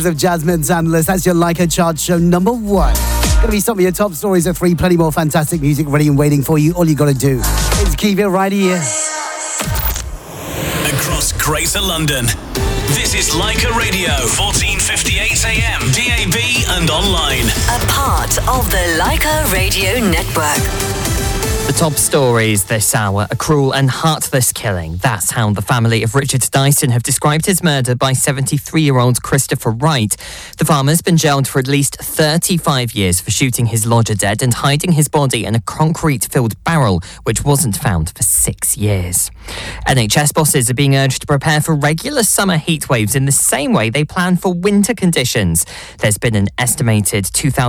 Of Jasmine Sandler, that's your Like a Chart show number 1. Gonna be some of your top stories of 3, plenty more fantastic music ready and waiting for you. All you gotta do is keep it right here. Across Greater London, this is Leica Radio, 1458 AM, DAB and online. A part of the Leica Radio Network. The top stories this hour, a cruel and heartless killing. That's how the family of Richard Dyson have described his murder by 73-year-old Christopher Wright. The farmer's been jailed for at least 35 years for shooting his lodger dead and hiding his body in a concrete-filled barrel, which wasn't found for 6 years. NHS bosses are being urged to prepare for regular summer heat waves in the same way they plan for winter conditions. There's been an estimated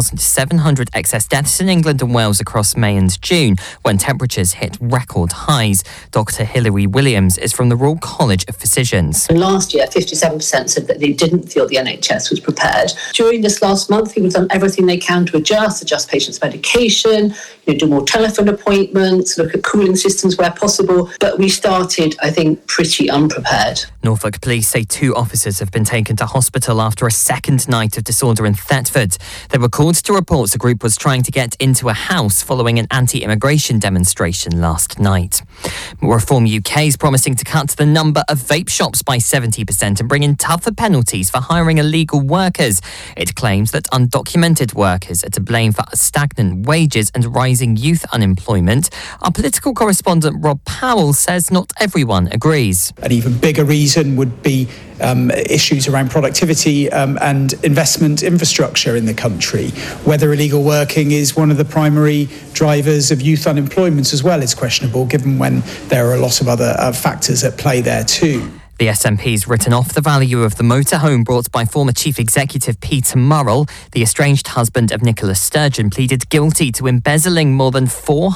2,700 excess deaths in England and Wales across May and June, when temperatures hit record highs. Dr. Hilary Williams is from the Royal College of Physicians. Last year, 57% said that they didn't feel the NHS was prepared. During this last month, people have done everything they can to adjust patients' medication, do more telephone appointments, look at cooling systems where possible. But we started, I think, pretty unprepared. Norfolk police say 2 officers have been taken to hospital after a second night of disorder in Thetford. They were called to reports a group was trying to get into a house following an anti-immigration demonstration last night. Reform UK is promising to cut the number of vape shops by 70% and bring in tougher penalties for hiring illegal workers. It claims that undocumented workers are to blame for stagnant wages and rising youth unemployment. Our political correspondent Rob Powell says not everyone agrees. An even bigger reason would be issues around productivity and investment infrastructure in the country. Whether illegal working is one of the primary drivers of youth unemployment as well is questionable, given when there are a lot of other factors at play there too. The SNP's written off the value of the motorhome brought by former Chief Executive Peter Murrell. The estranged husband of Nicola Sturgeon pleaded guilty to embezzling more than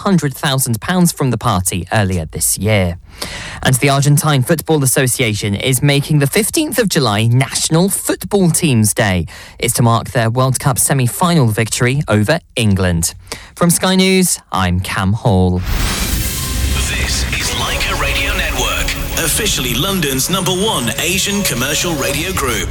£400,000 from the party earlier this year. And the Argentine Football Association is making the 15th of July National Football Teams Day. It's to mark their World Cup semi-final victory over England. From Sky News, I'm Cam Hall. This is Leica Radio Network, officially London's #1 Asian commercial radio group.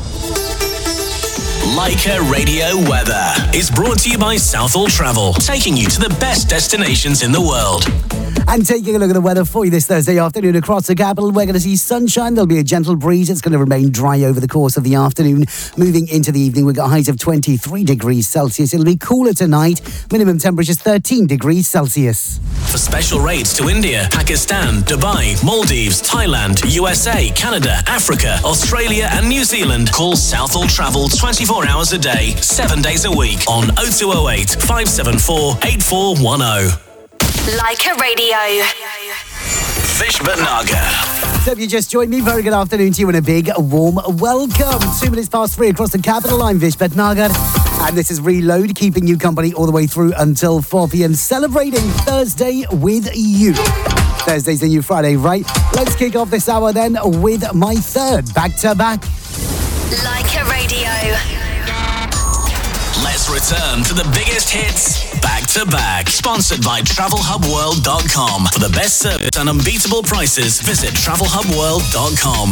Leica Radio Weather is brought to you by Southall Travel, taking you to the best destinations in the world. And taking a look at the weather for you this Thursday afternoon across the capital, we're going to see sunshine. There'll be a gentle breeze. It's going to remain dry over the course of the afternoon. Moving into the evening, we've got highs of 23 degrees Celsius. It'll be cooler tonight. Minimum temperatures 13 degrees Celsius. For special rates to India, Pakistan, Dubai, Maldives, Thailand, USA, Canada, Africa, Australia and New Zealand, call Southall Travel 24 hours a day, 7 days a week on 0208 574 8410. Leica Radio. Vish Bhatnagar. So if you just joined me, very good afternoon to you and a big warm welcome. 2 minutes past 3 across the capital. I'm Vish Bhatnagar and this is Reload, keeping you company all the way through until 4 p.m. celebrating Thursday with you. Thursday's the new Friday, right? Let's kick off this hour then with my third back-to-back. Leica Radio. Let's return to the biggest hits back to back. Sponsored by TravelHubWorld.com. For the best service and unbeatable prices, visit TravelHubWorld.com.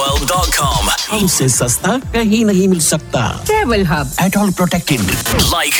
TravelHubWorld.com. हमसे सस्ता कहीं नहीं मिल सकता. Travel Hub. At all protected. Like